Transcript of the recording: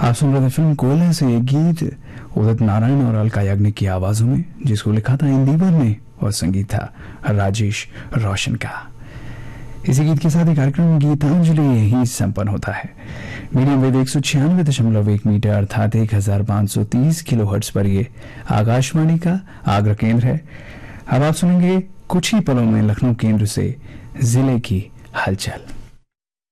आप सुन रहे थे फिल्म कोयला से एक गीत उदित नारायण और अलका याग्निक की आवाजों में, जिसको लिखा था इंदिवर ने और संगीत था राजेश रोशन का। इसी गीत के साथ ही कार्यक्रम गीतांजलि यही संपन्न होता है। मीडियम वेव 196.1 मीटर अर्थात 1530 किलोहर्ट्ज पर ये आकाशवाणी का आगरा केंद्र है। अब आप सुनेंगे कुछ ही पलों में लखनऊ केंद्र से जिले की हलचल।